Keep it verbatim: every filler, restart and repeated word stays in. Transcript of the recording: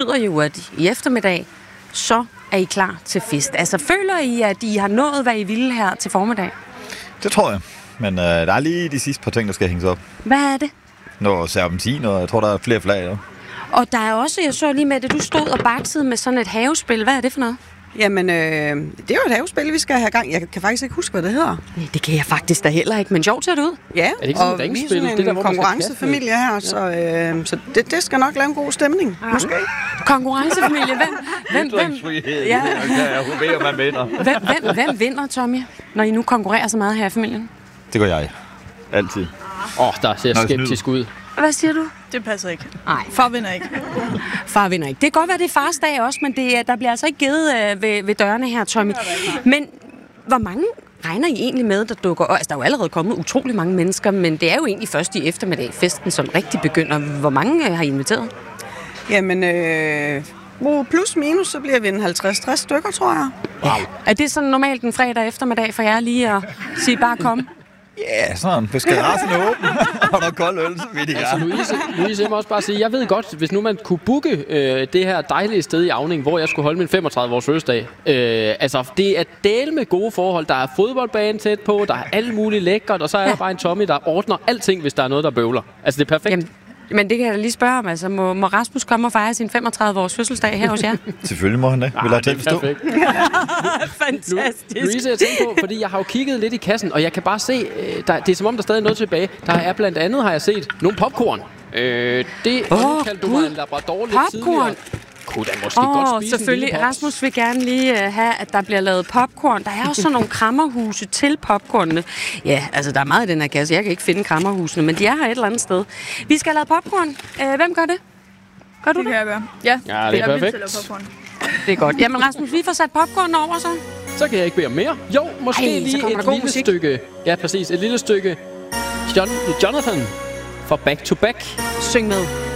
betyder jo, at i eftermiddag, så er I klar til fest. Altså, føler I, at I har nået, hvad I ville her til formiddag? Det tror jeg. Men øh, der er lige de sidste par ting, der skal hænges op. Hvad er det? Noget serpentin, og jeg tror, der er flere flag. Ja. Og der er også, jeg så lige med det, du stod og baksede med sådan et havespil. Hvad er det for noget? Jamen, øh, det er jo et havespil, vi skal have gang. Jeg kan faktisk ikke huske, hvad det hedder. Nej, det kan jeg faktisk da heller ikke, men sjovt ser det ud. Ja, er det ikke sådan og et vi er ringspil? sådan en Det der, hvor man skal konkurrencefamilie her, ja. så, øh, så det, det skal nok lave en god stemning. Ja. Måske. Konkurrencefamilie, hvem, hvem, hvem, ja. Jeg håber, man vinder. hvem, hvem, hvem vinder, Tommy, når I nu konkurrerer så meget her i familien? Det gør jeg. Altid. Åh, oh, der ser skeptisk ud. Hvad siger du? Det passer ikke. Nej. Far vinder ikke. Far vinder ikke. Det kan godt være, det er fars dag også, men det, der bliver altså ikke givet øh, ved, ved dørene her, Tommy. Men hvor mange regner I egentlig med, der dukker? Altså, der er jo allerede kommet utrolig mange mennesker, men det er jo egentlig først i eftermiddag, festen, som rigtig begynder. Hvor mange øh, har I inviteret? Jamen, øh, plus minus, så bliver vi en halvtreds tres stykker, tror jeg. Wow. Er det sådan normalt en fredag eftermiddag for jer lige at sige bare kom? Ja, yeah, sådan. Hvis garagen er åben, og der er kold øl, så vil det altså, Louise, Louise, jeg må også bare sige, jeg ved godt, hvis nu man kunne booke øh, det her dejlige sted i Auning, hvor jeg skulle holde min femogtredive års fødselsdag. Øh, altså, det er del med gode forhold. Der er fodboldbane tæt på, der er alt muligt lækkert, og så er der bare en Tommy, der ordner alting, hvis der er noget, der bøvler. Altså, det er perfekt. Jamen. Men det kan jeg da lige spørge om. Altså, må, må Rasmus komme og fejre sin femogtredive års fødselsdag her hos jer? Selvfølgelig må han det. Vil jeg til at forstå? Fantastisk. Louise, jeg tænker på, fordi jeg har jo kigget lidt i kassen, og jeg kan bare se, der, det er som om, der stadig er noget tilbage. Der er blandt andet, har jeg set, nogle popcorn. Øh, det oh, kaldte du mig en labrador lidt tidligere. Kunne da måske oh, godt spise selvfølgelig. Rasmus vil gerne lige uh, have, at der bliver lavet popcorn. Der er også sådan nogle krammerhuse til popcornene. Ja, altså der er meget i den her kasse. Jeg kan ikke finde krammerhusene, men de er her et eller andet sted. Vi skal have lavet popcorn. Uh, hvem gør det? Gør du det? Det kan jeg gøre. Ja, ja det er perfekt. Det er godt. Jamen Rasmus, vi får sat popcorn over så. Så kan jeg ikke bede om mere. Jo, måske Ej, lige et lille musik. stykke. Ja, præcis. Et lille stykke John, Jonathan fra Back to Back. Syng med.